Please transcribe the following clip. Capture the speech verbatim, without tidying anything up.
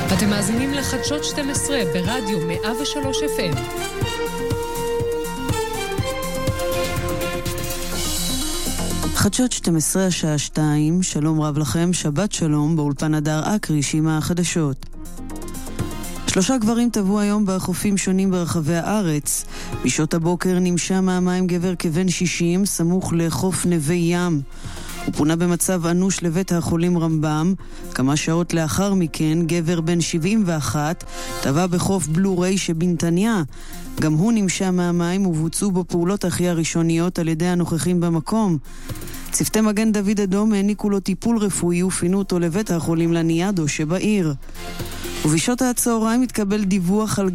אתם מאזינים לחדשות שתים עשרה ברדיו מאה ושלוש אף אם. חדשות שתים עשרה השעה שתיים, שלום רב לכם, שבת שלום, באולפן הדר אקריש עם החדשות. שלושה גברים טבעו היום בחופים שונים ברחבי הארץ. בשעות הבוקר נמשה מהמים גבר כבן שישים, סמוך לחוף נווה ים. הוא פונה במצב אנוש לבית החולים רמב"ם. כמה שעות לאחר מכן, גבר בן שבעים ואחת טבע בחוף בלורי שבנתניה. גם הוא נמשה מהמים ובוצעו בו פעולות החייאה ראשוניות על ידי הנוכחים במקום. צוותי מגן דוד אדום העניקו לו טיפול רפואי ופינו אותו לבית החולים לניאדו שבעיר. ובשעות הצהריים התקבל דיווח על